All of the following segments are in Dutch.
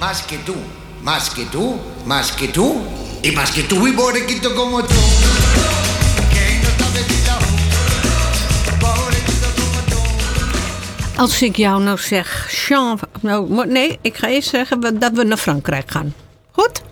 más que tú, más que tú, más que tú, y más que tú y pobrequito como tú. Que no sabes ni la pobrequito como tú. Als ik jou nou zeg, Jean... Nou, nee, ik ga eerst zeggen dat we naar Frankrijk gaan. Goed?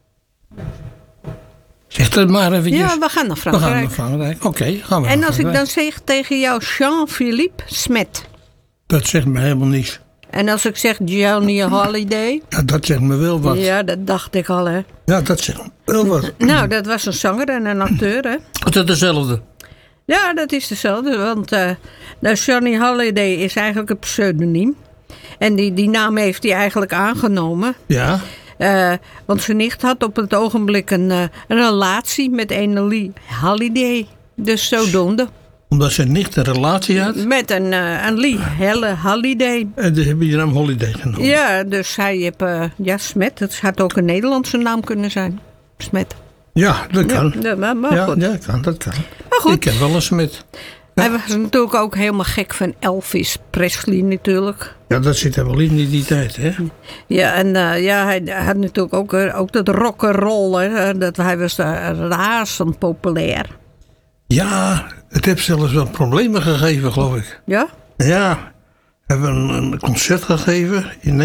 Zeg dat maar eventjes. Ja, we gaan naar Frankrijk. We gaan naar Frankrijk. Oké, gaan we En naar als ik Frankrijk. dan zeg tegen jou Jean-Philippe Smet. Dat zegt me helemaal niets. En als ik zeg Johnny Holiday. Ja, dat zegt me wel wat. Ja, dat dacht ik al, hè. Ja, dat zegt me wel wat. Nou, dat was een zanger en een acteur, hè. Is dat dezelfde? Ja, dat is dezelfde. Want Johnny Holiday is eigenlijk een pseudoniem. En die naam heeft hij eigenlijk aangenomen. Ja. Want zijn nicht had op het ogenblik een relatie met een Lee Holiday. Dus zodoende. Omdat zijn nicht een relatie had. Met een Lee Holiday. En dus heb je de naam Holiday genomen. Ja, dus hij heeft... Smet. Het had ook een Nederlandse naam kunnen zijn. Smet. Ja, dat kan. Ja, maar goed. Ja, dat kan. Maar goed. Ik ken wel een Smit. Hij was natuurlijk ook helemaal gek van Elvis Presley natuurlijk. Ja, dat zit er wel in die tijd, hè? Ja, en hij had natuurlijk ook dat rock'n'roll. Hij was razend populair. Ja, het heeft zelfs wel problemen gegeven, geloof ik. Ja? Ja, we hebben een concert gegeven in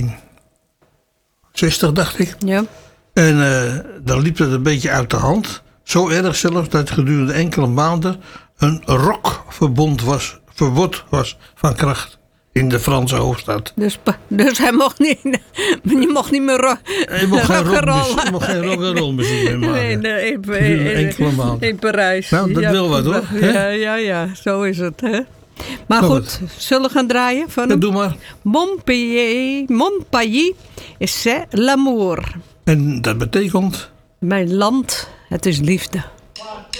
1960, dacht ik. Ja. En dan liep het een beetje uit de hand. Zo erg zelfs dat gedurende enkele maanden een rockverbod was van kracht in de Franse hoofdstad. Dus hij mocht niet, je mocht niet meer Je mocht geen rock'n'roll muziek meer maken. Nee, enkele maanden. in Parijs. Nou, dat wil wat, hoor. Ja, zo is het. Hè? Maar goed, zullen we gaan draaien van hem? Doe maar. Mon pays, c'est l'amour. En dat betekent... Mijn land, het is liefde.